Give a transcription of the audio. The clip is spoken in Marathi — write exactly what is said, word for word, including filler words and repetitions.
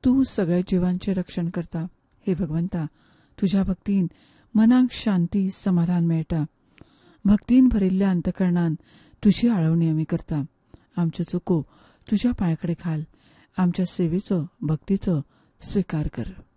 तू सगळ्या जिवांचे रक्षण करता. हे भगवंता, तुझ्या भक्तीन मनाक शांती समाधान मेळटा. भक्तीन भरिल्ल्या अंतकरणान तुझी आळवणी आमी करता. आमच्यो चुको तुझ्या पांयाकडे घाल. आमच्या सेवेचो भक्तीचो स्वीकार कर.